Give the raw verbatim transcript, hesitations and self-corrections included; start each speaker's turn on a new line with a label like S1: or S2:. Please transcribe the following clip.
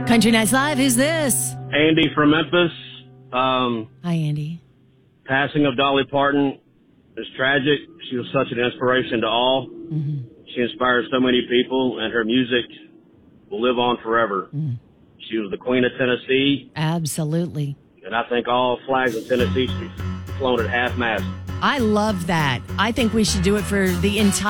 S1: Country Nights Live, who's this?
S2: Andy from Memphis. Um,
S1: Hi, Andy.
S2: passing of Dolly Parton is tragic. She was such an inspiration to all.
S1: Mm-hmm.
S2: She inspired so many people, and her music will live on forever.
S1: Mm.
S2: She was the Queen of Tennessee,
S1: Absolutely.
S2: and I think all flags in Tennessee should be flown at half mast.
S1: I love that. I think we should do it for the entire